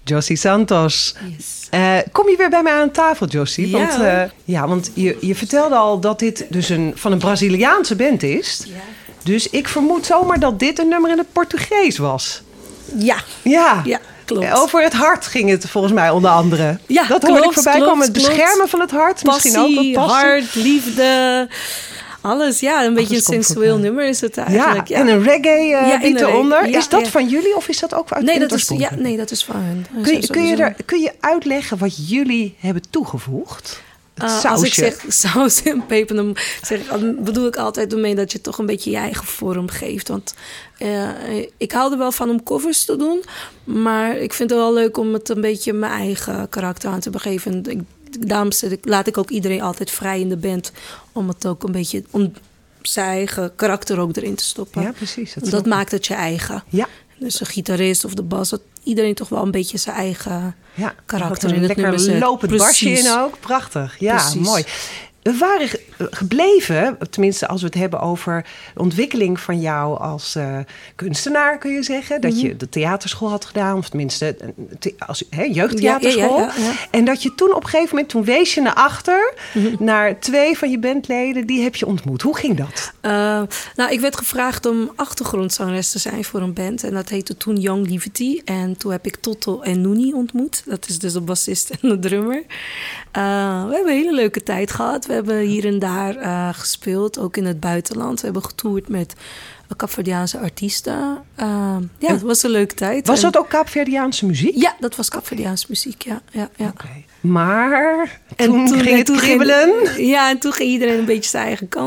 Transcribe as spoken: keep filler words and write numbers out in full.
Josie Santos. Yes. Uh, kom je weer bij mij aan tafel, Josie? Ja. Want, uh, ja, want je, je vertelde al dat dit dus een, van een Braziliaanse band is. Ja. Dus ik vermoed zomaar dat dit een nummer in het Portugees was. Ja. Ja. Ja, klopt. Over het hart ging het volgens mij onder andere. Ja, dat hoorde ik klopt, voorbij klopt, komen. Het klopt. beschermen van het hart. Passie, misschien ook wel passie. hart, liefde... Alles, ja. Een beetje een sensueel nummer is het eigenlijk. Ja, Ja. en een reggae uh, Ja, beat en een eronder. reggae, ja, is dat ja. van jullie of is dat ook uit Nee, het dat is, oorspronkelijk? ja, nee, dat is van hen. Kun je, kun, je er, kun je uitleggen wat jullie hebben toegevoegd? Het Uh, als ik zeg saus en peper, dan zeg ik, dan bedoel ik altijd ermee dat je toch een beetje je eigen vorm geeft. Want uh, ik hou er wel van om covers te doen, maar ik vind het wel leuk om het een beetje mijn eigen karakter aan te begeven. Ik, daarom zet ik, laat ik ook iedereen altijd vrij in de band om het ook een beetje, om zijn eigen karakter ook erin te stoppen. Ja, precies. Dat, dat maakt het je eigen. Ja. Dus de gitarist of de bas, dat iedereen toch wel een beetje zijn eigen ja, karakter een in het nummer zet. Lekker lopend basje in ook. Prachtig. Ja, Precies. Mooi. We waren gebleven, tenminste als we het hebben over de ontwikkeling van jou als uh, kunstenaar, kun je zeggen. Dat mm-hmm. je de theaterschool had gedaan, of tenminste te, als he, jeugdtheaterschool. Ja, ja, ja, ja, ja. En dat je toen op een gegeven moment, toen wees je naar achter, mm-hmm. naar twee van je bandleden, die heb je ontmoet. Hoe ging dat? Uh, nou, ik werd gevraagd om achtergrondzangeres te zijn voor een band. En dat heette toen Young Liberty. En toen heb ik Toto en Noenie ontmoet. Dat is dus de bassist en de drummer. Uh, we hebben een hele leuke tijd gehad. We hebben hier en daar uh, gespeeld, ook in het buitenland. We hebben getoerd met Kaapverdiaanse artiesten. Uh, ja, het was een leuke tijd. Was en... dat ook Kaapverdiaanse muziek? Ja, dat was Kaapverdiaanse muziek, ja. ja, ja. Okay. Maar en toen, toen ging het toen kriebelen. Ging, ja, en toen ging iedereen een beetje zijn eigen kant